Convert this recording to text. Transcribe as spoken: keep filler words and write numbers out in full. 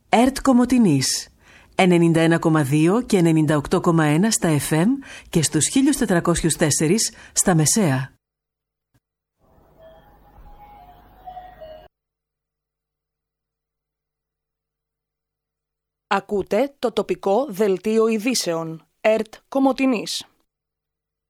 ΕΡΤ Κομοτηνής ενενήντα ένα κόμμα δύο και ενενήντα οκτώ κόμμα ένα στα εφ εμ και στους χίλια τετρακόσιους τέσσερα στα μεσαία. Ακούτε το τοπικό δελτίο ειδήσεων ΕΡΤ Κομοτηνής.